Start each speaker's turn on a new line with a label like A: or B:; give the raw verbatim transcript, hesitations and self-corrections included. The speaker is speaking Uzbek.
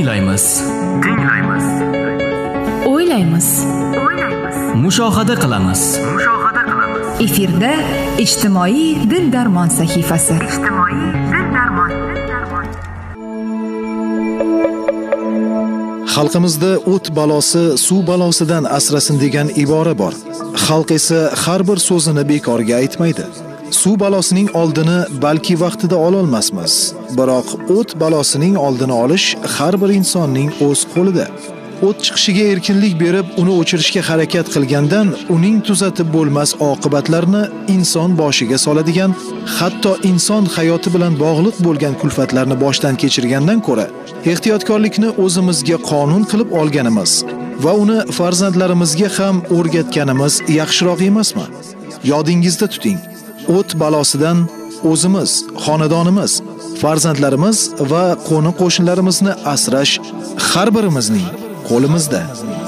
A: Tinglaymiz.
B: Tinglaymiz.
C: O'ylaymiz.
B: O'ylaymiz.
A: Mushohada qilamiz.
B: Mushohada qilamiz.
C: Efirda ijtimoiy dil darmon sahifasi.
B: Ijtimoiy dil darmon.
D: Xalqimizda o't balosi suv balosidan asrasin degan ibora bor. Xalq esa har bir so'zini bekorga aytmaydi. Suv balosining oldini balki vaqtida ola olmasmiz, biroq o't balosining oldini olish har bir insonning o'z qo'lida. O't chiqishiga erkinlik berib, uni o'chirishga harakat qilgandan uning tuzatib bo'lmas oqibatlarini inson boshiga soladigan, hatto inson hayoti bilan bog'liq bo'lgan kulfatlarni boshdan kechirgandan ko'ra, ehtiyotkorlikni o'zimizga qonun qilib olganimiz va uni farzandlarimizga ham o'rgatganimiz yaxshiroq emasmi? Yodingizda tuting. O't balosidan o'zimiz, xonadonimiz, farzandlarimiz va qo'ni-qo'shnilarimizni asrash har birimizning qo'limizda.